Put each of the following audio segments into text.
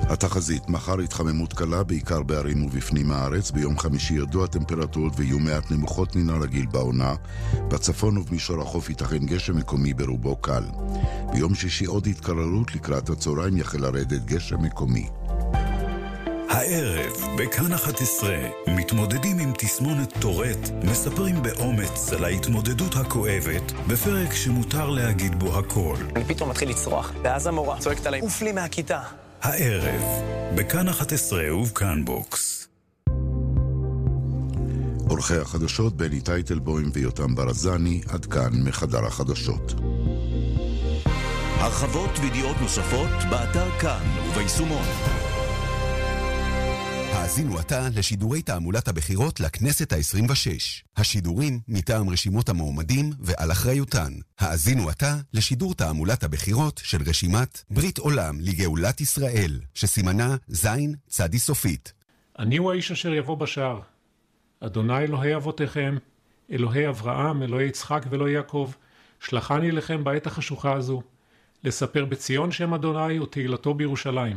התחזית, מחר התחממות קלה בעיקר בערים ובפנים הארץ, ביום חמישי ירדו הטמפרטורות ויהיו מעט נמוכות מן הרגיל בעונה, בצפון ובמישור החוף ייתכן גשם מקומי ברובו קל. ביום שישי עוד התקררות, לקראת הצהריים יחל לרדת גשם מקומי. הערב בכאן 11 מתמודדים עם תסמונת טורט, מספרים באומץ על ההתמודדות הכואבת בפרק שמותר להגיד בו הכל. אני פתאום מתחיל לצרוח, ואז המורה צועקת עליי, עוף לי מהכיתה. הערב בכאן 11 ובכאן בוקס. עורכי החדשות בני טייטלבוים ויותם ברזני, עד כאן מחדר החדשות. הרחבות וידיעות נוספות באתר כאן וביישומון. האזינו עתה לשידורי תעמולת הבחירות לכנסת ה-26. השידורים מטעם רשימות המועמדים ועל אחריותן. האזינו עתה לשידור תעמולת הבחירות של רשימת ברית עולם לגאולת ישראל, שסימנה זין צדי סופית. אני הוא האיש אשר יבוא בשער. אדוני אלוהי אבותיכם, אלוהי אברהם, אלוהי יצחק ואלוהי יעקב, שלחני לכם בעת החשוכה הזו, לספר בציון שם אדוני ותהילתו בירושלים.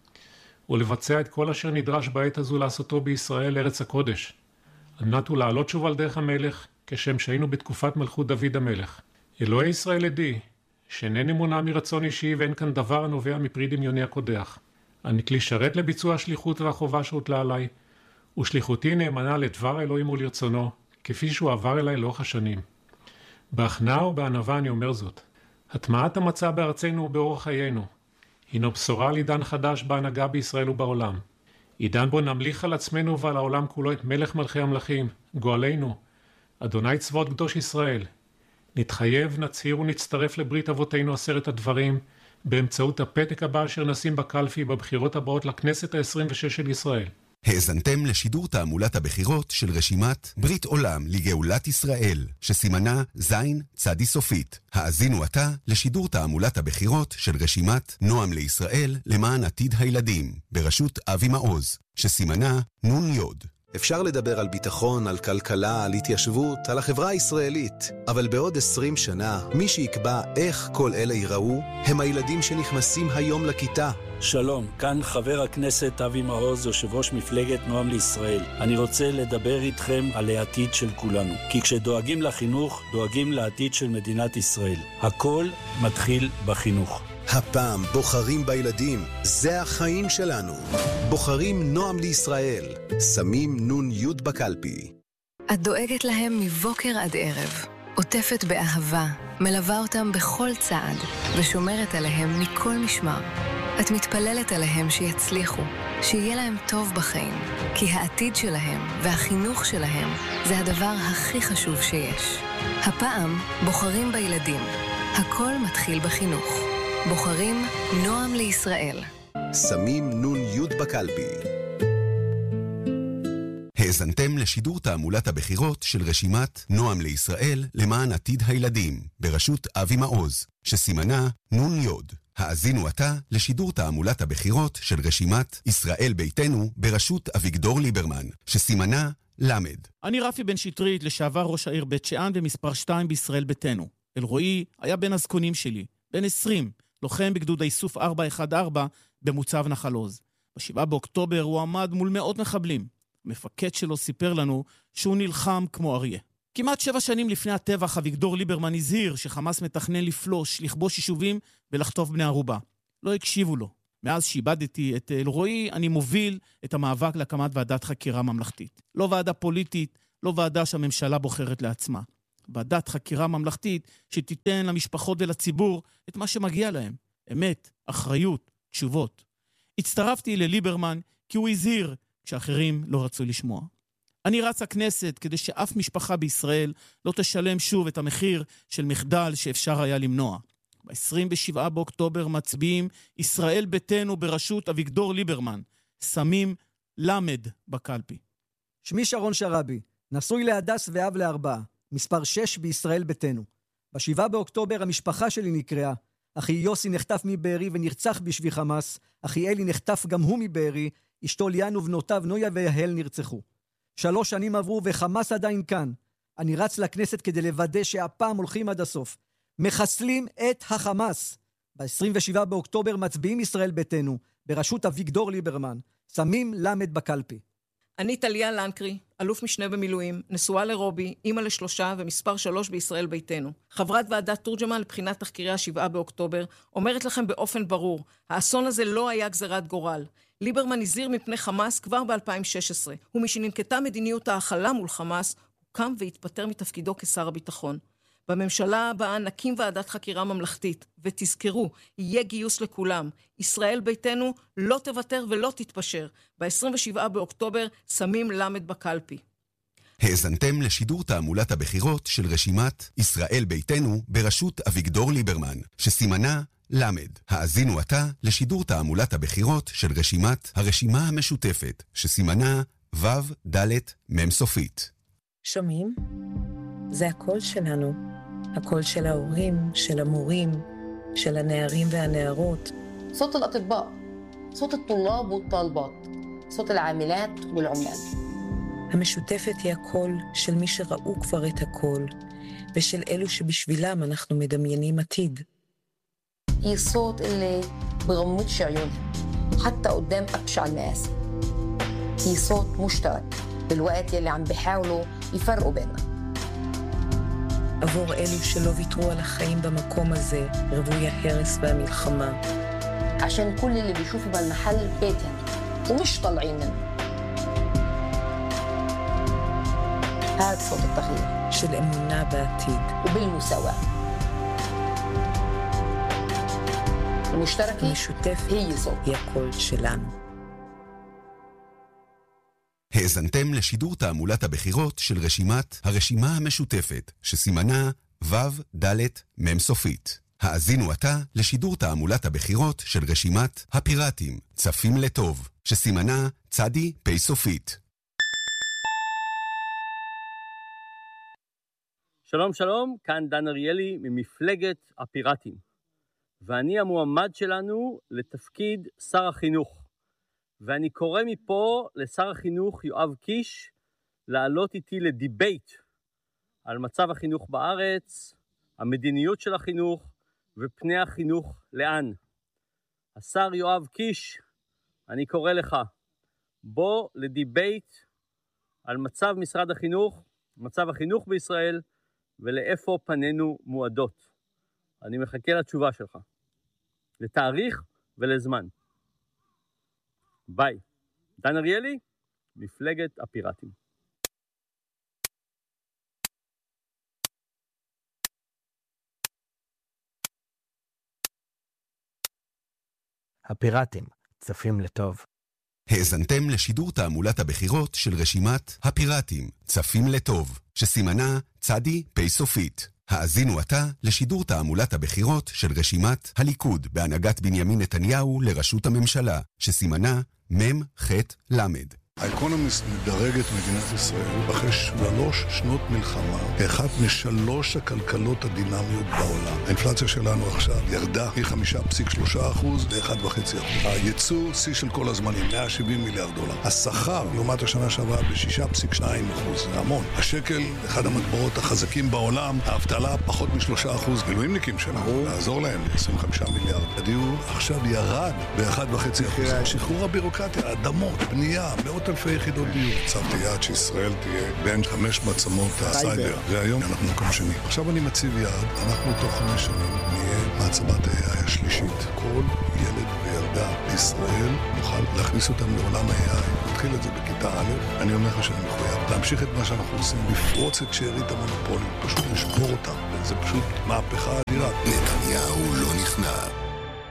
ולבצע את כל אשר נדרש בעת הזו לעשותו בישראל ארץ הקודש, על מנת ולעלות שוב על דרך המלך, כשם שהיינו בתקופת מלכות דוד המלך. אלוהי ישראל עדי, שאינני מונע מרצון אישי ואין כאן דבר הנובע מפרי דמיוני הקודח. אני כלי שרת לביצוע השליחות והחובה שהוטלה עליי, ושליחותי נאמנה לדבר אלוהים ולרצונו, כפי שהוא עבר אליי לאורך השנים. בהכנעה ובענווה אני אומר זאת. הטמעת המצע בארצנו ובאורח חיינו, הינו בשורה על עידן חדש בהנהגה בישראל ובעולם. עידן בו נמליך על עצמנו ועל העולם כולו את מלך מלכי המלכים, גואלנו, אדוני צבאות קדוש ישראל. נתחייב, נצהיר ונצטרף לברית אבותינו 10 הדברים, באמצעות הפתק הבא אשר נשים בקלפי בבחירות הבאות לכנסת ה-26 של ישראל. האזנתם לשידור תעמולת הבחירות של רשימת ברית עולם לגאולת ישראל, שסימנה זין צדי סופית. האזינו עתה לשידור תעמולת הבחירות של רשימת נועם לישראל למען עתיד הילדים, בראשות אבי מעוז, שסימנה נון יוד. אפשר לדבר על ביטחון, על כלכלה, על התיישבות, על החברה הישראלית, אבל בעוד 20 שנה, מי שיקבע איך כל אלה ייראו, הם הילדים שנכנסים היום לכיתה. שלום, כאן חבר הכנסת אבי מעוז, יושב ראש מפלגת נועם לישראל. אני רוצה לדבר איתכם על העתיד של כולנו. כי כשדואגים לחינוך, דואגים לעתיד של מדינת ישראל. הכל מתחיל בחינוך. הפעם בוחרים בילדים, זה החיים שלנו. בוחרים נועם לישראל, שמים נון יוד בקלפי. את דואגת להם מבוקר עד ערב, עוטפת באהבה, מלווה אותם בכל צעד, ושומרת עליהם מכל משמר. את מתפללת עליהם שיצליחו, שיהיה להם טוב בחיים, כי העתיד שלהם והחינוך שלהם זה הדבר הכי חשוב שיש. הפעם בוחרים בילדים, הכל מתחיל בחינוך. בוחרים נועם לישראל. שמים נון יוד בקלפי. האזנתם לשידור תעמולת הבחירות של רשימת נועם לישראל למען עתיד הילדים, בראשות אבי מעוז, שסימנה נון יוד. האזינו עתה לשידור תעמולת הבחירות של רשימת ישראל ביתנו בראשות אביגדור ליברמן, שסימנה למד. אני רפי בן שטרית, לשעבר ראש העיר בית שאן ומספר 2 בישראל ביתנו. אלרועי היה בן הזקונים שלי, בן 20, לוחם בגדוד האיסוף 414 במוצב נחל עוז. ב7 באוקטובר הוא עמד מול מאות מחבלים. המפקד שלו סיפר לנו שהוא נלחם כמו אריה. כמעט 7 שנים לפני הטבח, אביגדור ליברמן הזהיר שחמאס מתכנן לפלוש, לכבוש יישובים ולחטוף בני ערובה. לא הקשיבו לו. מאז שאיבדתי את אלרועי, אני מוביל את המאבק להקמת ועדת חקירה ממלכתית. לא ועדה פוליטית, לא ועדה שהממשלה בוחרת לעצמה. ועדת חקירה ממלכתית שתיתן למשפחות ולציבור את מה שמגיע להם. אמת, אחריות, תשובות. הצטרפתי לליברמן כי הוא הזהיר כשאחרים לא רצו לשמוע. אני רץ הכנסת כדי שאף משפחה בישראל לא תשלם שוב את המחיר של מחדל שאפשר היה למנוע. ב-27 באוקטובר מצביעים ישראל ביתנו בראשות אביגדור ליברמן. שמים למד בקלפי. שמי שרון שרבי, נשוי להדס ואב ל4, מספר 6 בישראל ביתנו. ב7 באוקטובר המשפחה שלי נקראה. אחי יוסי נחטף מבארי ונרצח בשבי חמאס. אחי אלי נחטף גם הוא מבארי. אשתו ליאן ובנותיו נויה ויהל נרצחו. 3 שנים עברו וחמאס עדיין כאן. אני רץ לכנסת כדי לוודא שהפעם הולכים עד הסוף. מחסלים את החמאס. ב-27 באוקטובר מצביעים ישראל ביתנו, בראשות אביגדור ליברמן, שמים למד בקלפי. אני טליה לנקרי, אלוף משנה במילואים, נשואה לרובי, אמא לשלושה ומספר 3 בישראל ביתנו. חברת ועדת תורג'מן לבחינת תחקירי ה7 באוקטובר, אומרת לכם באופן ברור, האסון הזה לא היה גזרת גורל. ליברמן הזהיר מפני חמאס כבר ב-2016, ומשננקטה מדיניות ההכלה מול חמאס, הוא קם והתפטר מתפקידו כשר הביטחון. בממשלה הבאה נקים ועדת חקירה ממלכתית, ותזכרו, יהיה גיוס לכולם. ישראל ביתנו לא תוותר ולא תתפשר. ב-27 באוקטובר שמים למד בקלפי. האזנתם לשידור תעמולת הבחירות של רשימת ישראל ביתנו בראשות אביגדור ליברמן, שסימנה למד. האזינו עתה לשידור תעמולת הבחירות של רשימת הרשימה המשותפת, שסימנה ו' ד' מ' סופית. שומעים? זה הקול שלנו. הקול של ההורים, של המורים, של הנערים והנערות. صوت الأطباء، صوت الطلاب والطالبات، صوت العاملات والعمال. המשותפת היא הקול של מי שראו כבר את הקול, ושל אלו שבשבילם אנחנו מדמיינים עתיד. هي الصوت اللي بغمضش عيونها حتى قدام أبشع المآسي. هي صوت مشترك بالوقت يلي عم بيحاولوا يفرقوا بيننا. עבור אלו שלא ויתרו על החיים במקום הזה, רבוי ההרס והמלחמה. عشان كل اللي بيشوفوا بالمحل بيتهم ومش طالعين منه. هذا صوت التغيير. של אמונה בעתיד. وبالمساواة. المشتركة هي صوت. היא הקול שלנו. האזנתם לשידור תעמולת הבחירות של רשימת הרשימה המשותפת, שסימנה ו' ד' מ' סופית. האזינו עתה לשידור תעמולת הבחירות של רשימת הפיראטים, צפים לטוב, שסימנה צדי פ' סופית. שלום שלום, כאן דן אריאלי ממפלגת הפיראטים. ואני המועמד שלנו לתפקיד שר החינוך. ואני קורא מפה לשר החינוך יואב קיש לעלות איתי לדיבייט על מצב החינוך בארץ, המדיניות של החינוך ופני החינוך לאן. השר יואב קיש, אני קורא לך, בוא לדיבייט על מצב משרד החינוך, מצב החינוך בישראל ולאיפה פנינו מועדות. אני מחכה לתשובה שלך, לתאריך ולזמן. ביי. דן אריאלי, מפלגת הפיראטים. הפיראטים, צפים לטוב. האזנתם לשידור תעמולת הבחירות של רשימת הפיראטים, צפים לטוב, שסימנה צדי פ' סופית. האזינו עתה לשידור תעמולת הבחירות של רשימת הליכוד בהנהגת בנימין נתניהו לראשות הממשלה, שסימנה מ' ח' למד. האקונומיסט מדרג את מדינת ישראל אחרי 3 שנות מלחמה כאחת מ3 הכלכלות הדינמיות בעולם. האינפלציה שלנו עכשיו ירדה מ5.3% ל1.5%. הייצוא שיא של כל הזמנים, $170 מיליארד. השכר לעומת השנה שעברה ב6.2%, זה המון. השקל, אחד המטבעות החזקים בעולם, האבטלה פחות מ3%. מילואימניקים שלנו, לעזור להם ל25 מיליארד. הדיור עכשיו ירד ב1.5%. שחרור הבירוקרטיה, האדמות, בנייה, מאות אלפי יחידות דיור. הצבתי יעד שישראל תהיה בין 5 מעצמות הסייבר, והיום אנחנו מקום שני. עכשיו אני מציב יעד, אנחנו תוך 5 שנים נהיה מעצמת ה-AI השלישית. כל ילד וילדה בישראל נוכל להכניס אותם לעולם ה-AI. נתחיל את זה בכיתה א', אני אומר לך שאני מחויב להמשיך את מה שאנחנו עושים, לפרוץ את שארית המונופולים, פשוט לשבור אותם. זה פשוט מהפכה אדירה. נתניהו לא נכנע.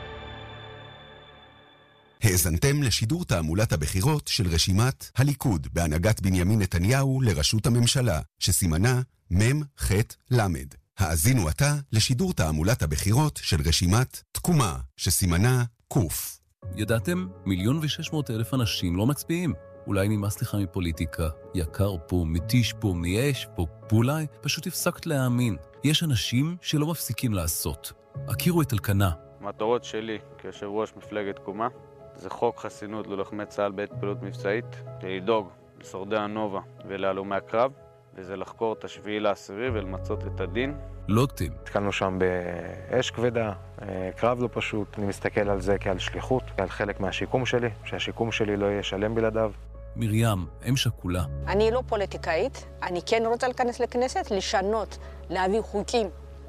האזנתם לשידור תעמולת הבחירות של רשימת הליכוד בהנהגת בנימין נתניהו לראשות הממשלה, שסימנה מ' ח' למד. האזינו עתה לשידור תעמולת הבחירות של רשימת תקומה, שסימנה קוף. ידעתם? 1,600,000 אנשים לא מצביעים. אולי נמאס לך מפוליטיקה, יקר פה, מתיש פה, מייאש פה, ואולי פשוט הפסקת להאמין. יש אנשים שלא מפסיקים לעשות. הכירו את אלקנה. המטרות שלי כיושב ראש מפלגת תקומה זה חוק חסינות ללוחמי צה"ל בעת פעילות מבצעית, לדאוג לשורדי הנובה ולהלומי הקרב, וזה לחקור את 7/10 ולמצות את הדין. לוטם. התקלנו שם באש כבדה, קרב לא פשוט. אני מסתכל על זה כעל שליחות, כעל חלק מהשיקום שלי, שהשיקום שלי לא יהיה שלם בלעדיו. מרים, אם שכולה. אני לא פוליטיקאית, אני כן רוצה להיכנס לכנסת, לשנות, להביא חוקים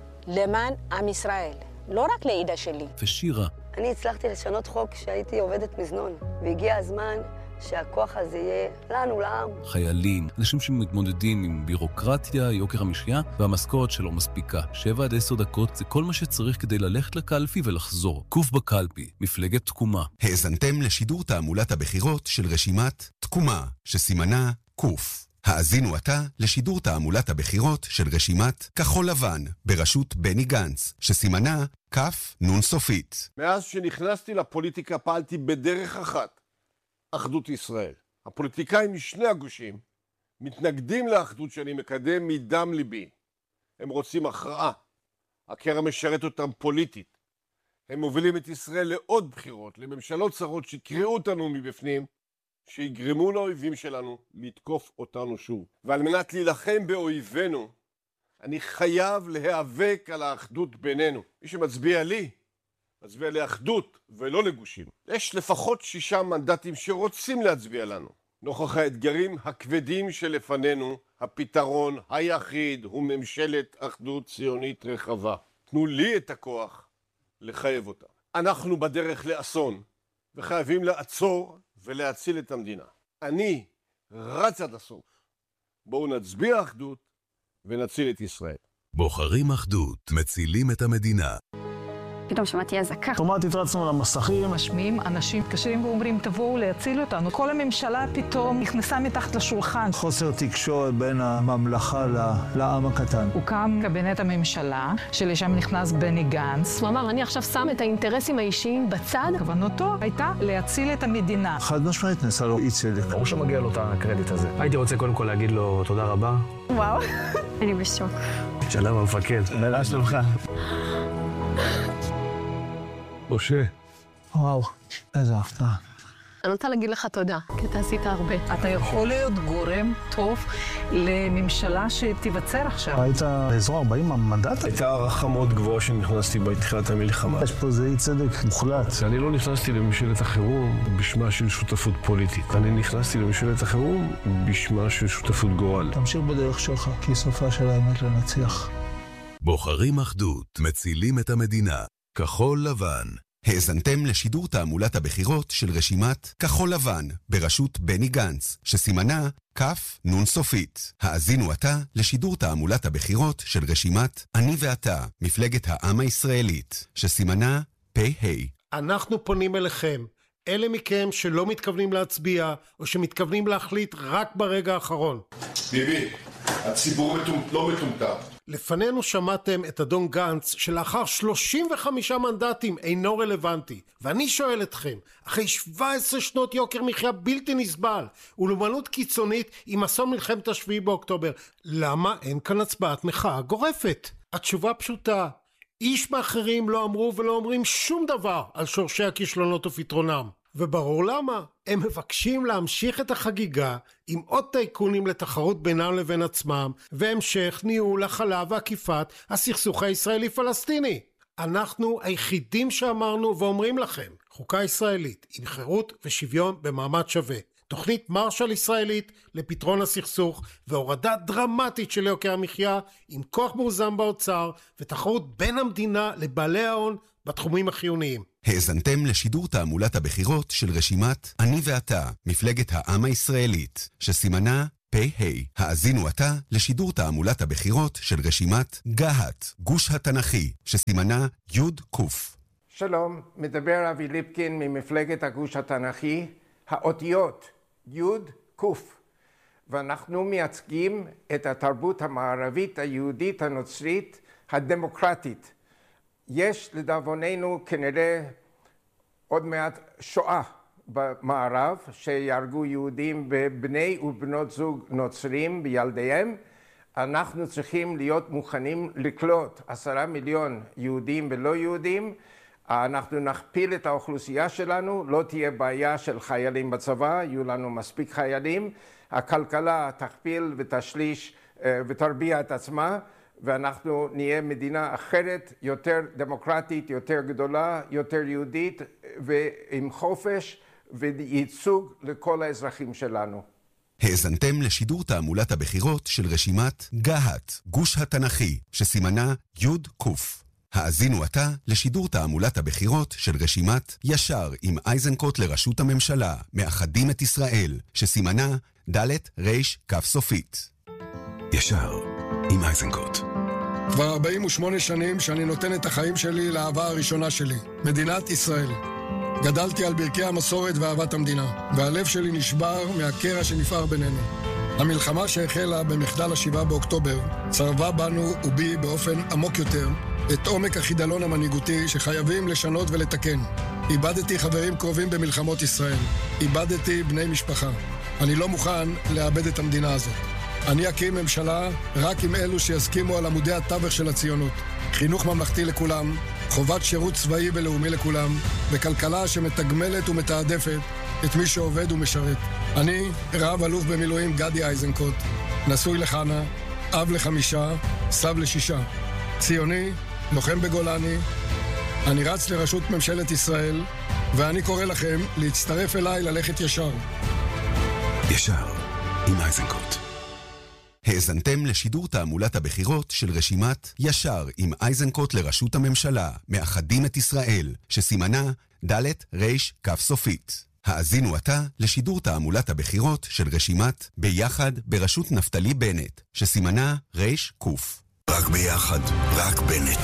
למען עם ישראל, לא רק לעידה שלי. ושירה. אני הצלחתי לשנות חוק שהייתי עובדת מזנון, והגיע הזמן שהכוח הזה יהיה לנו, לעם. חיילים, אנשים שמתמודדים עם בירוקרטיה, יוקר המחיה, והמשכורת שלא מספיקה. 7 עד 10 דקות זה כל מה שצריך כדי ללכת לקלפי ולחזור. קוף בקלפי, מפלגת תקומה. האזנתם לשידור תעמולת הבחירות של רשימת תקומה, שסימנה קוף. האזינו עתה לשידור תעמולת הבחירות של רשימת כחול לבן, בראשות בני גנץ, שסימנה כף נון סופית. מאז שנכנסתי לפוליטיקה פעלתי בדרך אחת, אחדות ישראל. הפוליטיקאים משני הגושים מתנגדים לאחדות שאני מקדם מדם ליבי. הם רוצים הכרעה. הקרע משרת אותם פוליטית. הם מובילים את ישראל לעוד בחירות, לממשלות צרות שיקראו אותנו מבפנים, שיגרמו לאויבים שלנו לתקוף אותנו שוב. ועל מנת להילחם באויבינו, אני חייב להיאבק על האחדות בינינו. מי שמצביע לי, מצביע לאחדות ולא לגושים. יש לפחות 6 מנדטים שרוצים להצביע לנו. נוכח האתגרים הכבדים שלפנינו, הפתרון היחיד הוא ממשלת אחדות ציונית רחבה. תנו לי את הכוח לחייב אותה. אנחנו בדרך לאסון, וחייבים לעצור ולהציל את המדינה. אני רץ עד הסוף. בואו נצביע אחדות ונציל את ישראל. בוחרים אחדות, מצילים את המדינה. פתאום שמעתי אזעקה. אוטומטית רצנו למסכים. משמיעים אנשים מתקשרים ואומרים תבואו להציל אותנו. כל הממשלה פתאום נכנסה מתחת לשולחן. חוסר תקשורת בין הממלכה לעם הקטן. הוקם קבינט הממשלה, שלשם נכנס בני גנץ. הוא אמר, אני עכשיו שם את האינטרסים האישיים בצד. כוונתו הייתה להציל את המדינה. חד משמעית נעשה לו אי צדק. ברור שמגיע לו את הקרדיט הזה. הייתי רוצה קודם כל להגיד לו תודה רבה. וואו, אני בשוק. שלום המפקד. מה שלומך? משה. וואו, איזה הפתעה. אני רוצה להגיד לך תודה, כי אתה עשית הרבה. אתה יכול להיות גורם טוב לממשלה שתיווצר עכשיו. היית באזור 40 מנדט? הייתה הערכה מאוד גבוהה שנכנסתי בתחילת המלחמה. יש פה זה אי צדק מוחלט. אני לא נכנסתי לממשלת החירום בשמה של שותפות פוליטית. אני נכנסתי לממשלת החירום בשמה של שותפות גורל. תמשיך בדרך שלך, כי סופה של האמת לנצח. בוחרים אחדות, מצילים את המדינה. כחול לבן. האזנתם לשידור תעמולת הבחירות של רשימת כחול לבן, בראשות בני גנץ, שסימנה כף נון סופית. האזינו עתה לשידור תעמולת הבחירות של רשימת אני ואתה, מפלגת העם הישראלית, שסימנה פ"ה. אנחנו פונים אליכם, אלה מכם שלא מתכוונים להצביע, או שמתכוונים להחליט רק ברגע האחרון. ביבי, הציבור לא מטומטם. לפנינו שמעתם את אדון גנץ שלאחר 35 מנדטים אינו רלוונטי. ואני שואל אתכם, אחרי 17 שנות יוקר מחיה בלתי נסבל ולאומנות קיצונית עם אסון מלחמת 7 באוקטובר, למה אין כאן הצבעת מחאה גורפת? התשובה פשוטה, איש מאחרים לא אמרו ולא אומרים שום דבר על שורשי הכישלונות ופתרונם. וברור למה, הם מבקשים להמשיך את החגיגה עם עוד טייקונים לתחרות בינם לבין עצמם, והמשך ניהול החלה ועקיפת הסכסוך הישראלי-פלסטיני. אנחנו היחידים שאמרנו ואומרים לכם, חוקה ישראלית עם חירות ושוויון במעמד שווה, תוכנית מרשל ישראלית לפתרון הסכסוך והורדה דרמטית של יוקר המחיה עם כוח מאוזן באוצר ותחרות בין המדינה לבעלי ההון בתחומים החיוניים. האזנתם לשידור תעמולת הבחירות של רשימת אני ואתה, מפלגת העם הישראלית, שסימנה פ"ה. האזינו עתה לשידור תעמולת הבחירות של רשימת גהת, גוש התנ"כי, שסימנה י' קוף. שלום, מדבר אבי ליפקין ממפלגת הגוש התנ"כי, האותיות י' קוף, ואנחנו מייצגים את התרבות המערבית היהודית הנוצרית הדמוקרטית. יש לדאבוננו כנראה עוד מעט שואה במערב שיהרגו יהודים בבני ובנות זוג נוצרים בילדיהם. אנחנו צריכים להיות מוכנים לקלוט 10 מיליון יהודים ולא יהודים. אנחנו נכפיל את האוכלוסייה שלנו, לא תהיה בעיה של חיילים בצבא, יהיו לנו מספיק חיילים. הכלכלה תכפיל ותשליש ותרביע את עצמה, ואנחנו נהיה מדינה אחרת, יותר דמוקרטית, יותר גדולה, יותר יהודית, ועם חופש וייצוג לכל האזרחים שלנו. האזנתם לשידור תעמולת הבחירות של רשימת גהת, גוש התנ"כי, שסימנה י' קוף. האזינו עתה לשידור תעמולת הבחירות של רשימת ישר עם איזנקוט לראשות הממשלה, מאחדים את ישראל, שסימנה ד' ר' כ' סופית. ישר עם איזנקוט. כבר 48 שנים שאני נותן את החיים שלי לאהבה הראשונה שלי, מדינת ישראל. גדלתי על ברכי המסורת ואהבת המדינה, והלב שלי נשבר מהקרע שנפער בינינו. המלחמה שהחלה במחדל ה7 באוקטובר צרבה בנו ובי באופן עמוק יותר את עומק החידלון המנהיגותי שחייבים לשנות ולתקן. איבדתי חברים קרובים במלחמות ישראל. איבדתי בני משפחה. אני לא מוכן לאבד את המדינה הזאת. אני אקים ממשלה רק עם אלו שיסכימו על עמודי התווך של הציונות. חינוך ממלכתי לכולם, חובת שירות צבאי ולאומי לכולם, וכלכלה שמתגמלת ומתעדפת את מי שעובד ומשרת. אני רב אלוף במילואים גדי איזנקוט, נשוי לחנה, אב ל5, סב ל6. ציוני, לוחם בגולני. אני רץ לראשות ממשלת ישראל, ואני קורא לכם להצטרף אליי ללכת ישר. ישר עם איזנקוט. האזנתם לשידור תעמולת הבחירות של רשימת ישר עם איזנקוט לראשות הממשלה, מאחדים את ישראל, שסימנה ד' ר' כ' סופית. האזינו עתה לשידור תעמולת הבחירות של רשימת ביחד בראשות נפתלי בנט, שסימנה ר' ק'. רק ביחד, רק בנט.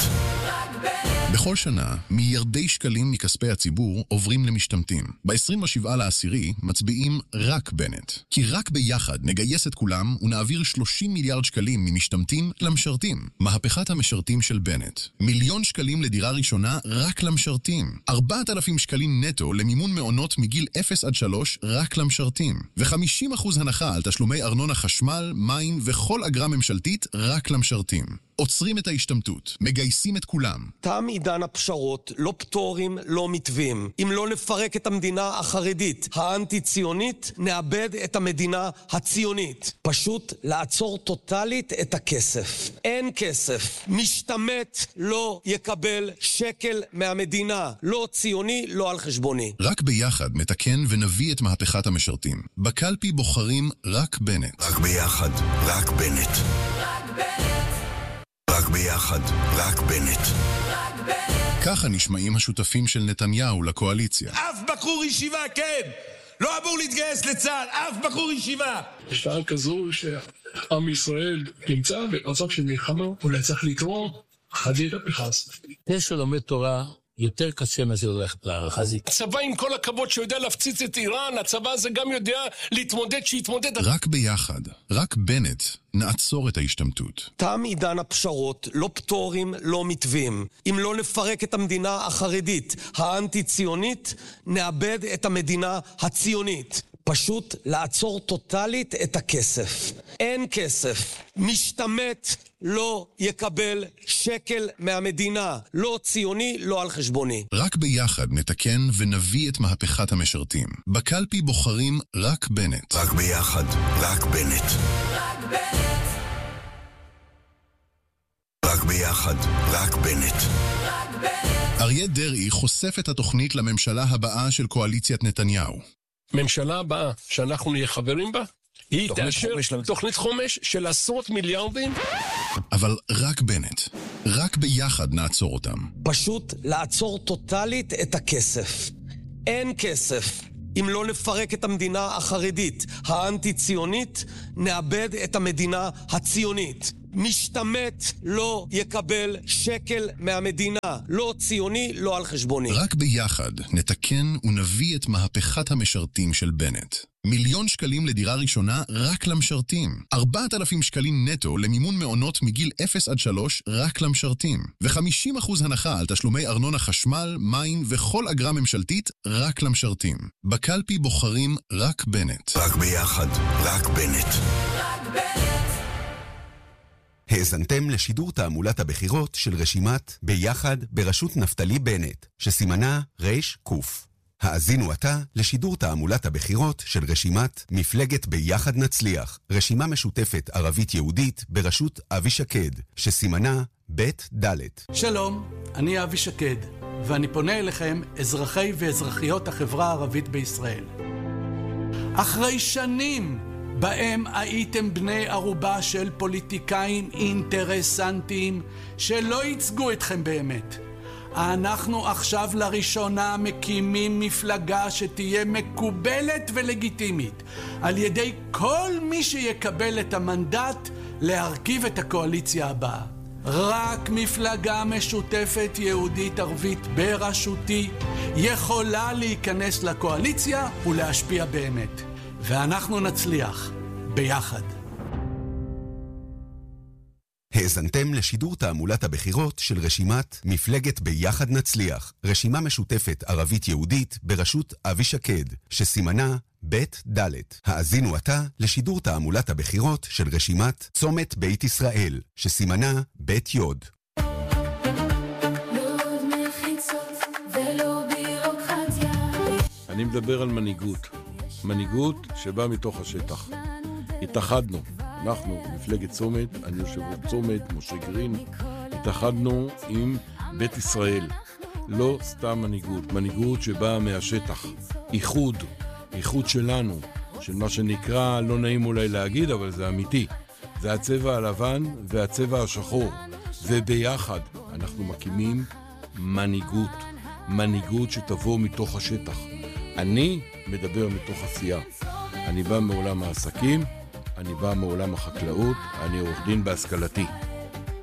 בכל שנה, מיליארדי שקלים מכספי הציבור עוברים למשתמטים. ב-27 לעשירי מצביעים רק בנט. כי רק ביחד נגייס את כולם ונעביר 30 מיליארד שקלים ממשתמטים למשרתים. מהפכת המשרתים של בנט. 1,000,000 שקלים לדירה ראשונה רק למשרתים. 4,000 שקלים נטו למימון מעונות מגיל 0 עד 3 רק למשרתים. ו50% הנחה על תשלומי ארנונה חשמל, מים וכל אגרה ממשלתית רק למשרתים. עוצרים את ההשתמטות, מגייסים את כולם. תם עידן הפשרות, לא פטורים, לא מתווים. אם לא נפרק את המדינה החרדית, האנטי-ציונית, נאבד את המדינה הציונית. פשוט לעצור טוטלית את הכסף. אין כסף. משתמט לא יקבל שקל מהמדינה. לא ציוני, לא על חשבוני. רק ביחד נתקן ונביא את מהפכת המשרתים. בקלפי בוחרים רק בנט. רק ביחד, רק בנט. רק ביחד, רק בנט. ככה נשמעים השותפים של נתניהו לקואליציה. אף בחור ישיבה, כן! לא אמור להתגייס לצה"ל, אף בחור ישיבה! בשעה כזו שעם ישראל נמצא במצב של מלחמה, אולי צריך לקרוא חזית הפנחס. זה שלומד תורה יותר קשה מה זה הולכת לחזית. הצבא עם כל הכבוד שיודע להפציץ את איראן, הצבא הזה גם יודע להתמודד שיתמודד. רק ביחד, רק בנט, נעצור את ההשתמטות. תם עידן הפשרות, לא פטורים, לא מתווים. אם לא נפרק את המדינה החרדית, האנטי-ציונית, נאבד את המדינה הציונית. פשוט לעצור טוטלית את הכסף. אין כסף. משתמט לא יקבל שקל מהמדינה. לא ציוני, לא על חשבוני. רק ביחד נתקן ונביא את מהפכת המשרתים. בקלפי בוחרים רק בנט. רק ביחד, רק בנט. רק ביחד, רק בנט. אריה דרעי חושף את התוכנית לממשלה הבאה של קואליציית נתניהו. ממשלה הבאה שאנחנו נהיה חברים בה, היא תאשר תוכנית חומש של עשרות מיליארדים. אבל רק בנט. רק ביחד נעצור אותם. פשוט לעצור טוטלית את הכסף. אין כסף. אם לא נפרק את המדינה החרדית, האנטי-ציונית, נאבד את המדינה הציונית. משתמט לא יקבל שקל מהמדינה. לא ציוני, לא על חשבוני. רק ביחד נתקן ונביא את מהפכת המשרתים של בנט. 1,000,000 שקלים לדירה ראשונה רק למשרתים. 4,000 שקלים נטו למימון מעונות מגיל 0 עד 3 רק למשרתים. ו50% הנחה על תשלומי ארנונה חשמל, מים וכל אגרה ממשלתית רק למשרתים. בקלפי בוחרים רק בנט. רק ביחד, רק בנט. האזנתם לשידור תעמולת הבחירות של רשימת ביחד בראשות נפתלי בנט, שסימנה ר' ק'. האזינו עתה לשידור תעמולת הבחירות של רשימת מפלגת ביחד נצליח, רשימה משותפת ערבית יהודית בראשות אבי שקד, שסימנה בית דלת. שלום, אני אבי שקד, ואני פונה אליכם, אזרחי ואזרחיות החברה הערבית בישראל. אחרי שנים בהם הייתם בני ערובה של פוליטיקאים אינטרסנטיים שלא ייצגו אתכם באמת, אנחנו עכשיו לראשונה מקימים מפלגה שתהיה מקובלת ולגיטימית על ידי כל מי שיקבל את המנדט להרכיב את הקואליציה הבאה. רק מפלגה משותפת יהודית ערבית בראשותי יכולה להיכנס לקואליציה ולהשפיע באמת. ואנחנו נצליח ביחד. האזנתם לשידור תעמולת הבחירות של רשימת מפלגת ביחד נצליח, רשימה משותפת ערבית יהודית בראשות אבי שקד, שסימנה בית דלת. האזינו עתה לשידור תעמולת הבחירות של רשימת צומת בית ישראל, שסימנה בית יוד. אני מדבר על מנהיגות. מנהיגות שבאה מתוך השטח. התאחדנו. אנחנו, מפלגת צומת, אני יושב ראש צומת, משה גרין, התאחדנו עם בית ישראל. לא סתם מנהיגות, מנהיגות שבאה מהשטח. איחוד שלנו, של מה שנקרא, לא נעים אולי להגיד, אבל זה אמיתי. זה הצבע הלבן והצבע השחור. וביחד אנחנו מקימים מנהיגות. מנהיגות שתבוא מתוך השטח. אני מדבר מתוך עשייה. אני בא מעולם העסקים, אני בא מעולם החקלאות, אני עורך דין בהשכלתי.